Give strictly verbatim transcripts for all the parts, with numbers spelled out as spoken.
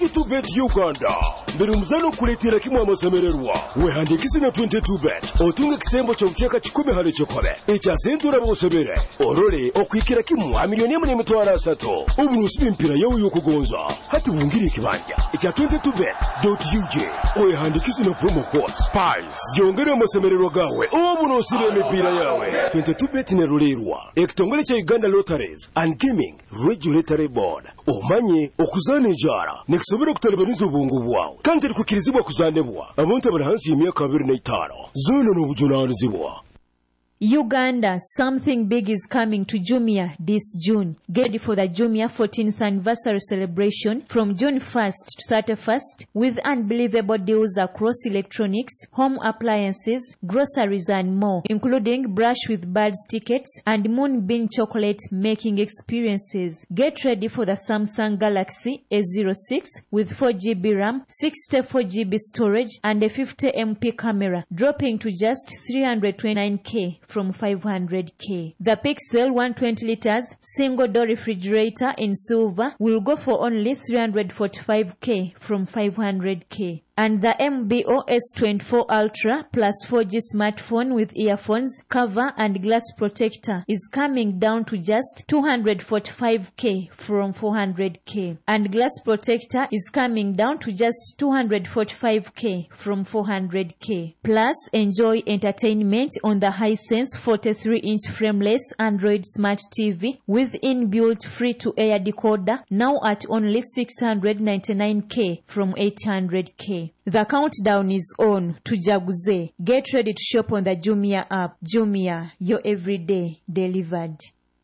twenty-two bet Uganda mbere muzano kuletera kimwe amasemererwa wehandikise na twenty-two bet otunga kisembo cy'omucheka kikumi hali kikobe echa sentura bosebere orole okwikira kimwe milioni imwe n'emitwalo asatu uburusi mpira yawo yokugonza hati bungiri kibanja echa twenty-two bet dot u j wehandikise na promo code spice yongera amasemererwa gawe oburusi n'emipira yawe twenty-two bet ne rulerwa ekitongole kya Uganda Lotteries and Gaming Regulatory Board omanye okuzana ejara nekisobera kutalibaniza obwongo bwawe kandi likukirizibwa kuzanebwa abantu abali hansi y'emyaka abiri n'etaano zona n'obujunaanizibwa. Uganda, something big is coming to Jumia this June. Get ready for the Jumia fourteenth anniversary celebration from June first to thirty-first with unbelievable deals across electronics, home appliances, groceries and more, including Brush with Birds tickets and Moonbeam chocolate making experiences. Get ready for the Samsung Galaxy A zero six with four gigabytes RAM, sixty-four gigabytes storage and a fifty megapixel camera, dropping to just three hundred twenty-nine thousand from five hundred thousand. The Pixel one hundred twenty liters single door refrigerator in silver will go for only three hundred forty-five thousand from five hundred thousand. And the M B O S twenty-four Ultra plus four G smartphone with earphones, cover and glass protector is coming down to just two hundred forty-five thousand from four hundred thousand. And glass protector is coming down to just two hundred forty-five thousand from four hundred thousand. Plus, enjoy entertainment on the Hisense forty-three inch frameless Android Smart T V with inbuilt free-to-air decoder now at only six hundred ninety-nine thousand from eight hundred thousand. The countdown is on to Jaguze. Get ready to shop on the Jumia app. Jumia, your everyday delivered.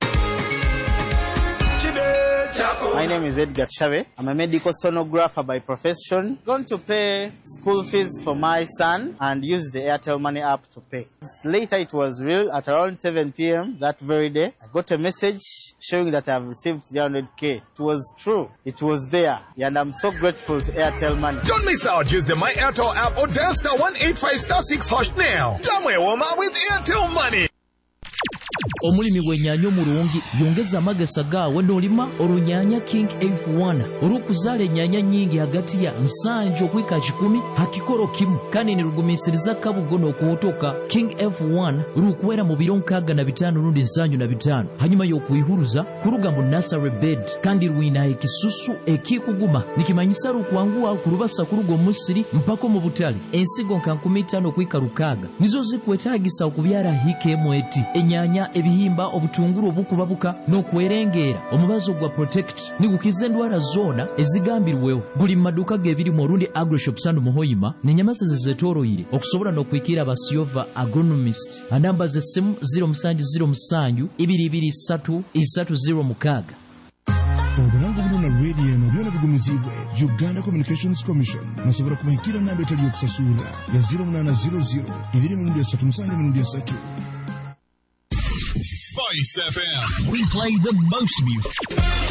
My name is Edgar Chave. I'm a medical sonographer by profession. Going to pay school fees for my son and use the Airtel Money app to pay. Later it was real. At around seven p.m. that very day, I got a message showing that I've received three hundred thousand. It was true. It was there. And I'm so grateful to Airtel Money. Don't miss out. Use the My Airtel app or dial star one eight five star six hash now. Somewhere warm up with Airtel Money. Omulimi gwenyanyo mulungi yongeza amagesa gawe n'olima olunyanya King F one olukuzala ennyanya nyingi hagati ya nsanju okwika kikumi hakikoro kimu kandi nirugumisiriza kabugono okuwotoka King F one lukuwera mu biro nkaaga na bitano nundi nsanju na bitano hanyuma y'okwihuruza kuruga mu nursery bed kandi lwina ekisusu ekikuguma nikimanyisa lukwanguwa kulubasa kuruga omusiri mpako mu butale ensigo nka nkumi ttaano okwika lukaaga nizo zikwetaagisa okubyala hikemu eti ennyanya ebihimba obutunguru obukubabuka n'okwerengera omubazo gwa protect nigukiza endwala zona ezigambirwewo buli maduka gebiri mu Rundi Agroshops and Muhoyima n'enyamasa zezetoroyire okusobola n'okwikira abasiova agronomist anamba z'essimu zero seven zero seven two two three three zero mukaaga. Obulango buluna radio eno byona bigumizibwe Uganda Communications Commission nasobora kubahikira namba etali yokusasula ya zero nine zero zero two three seven three three. Spice F M. We play the most music.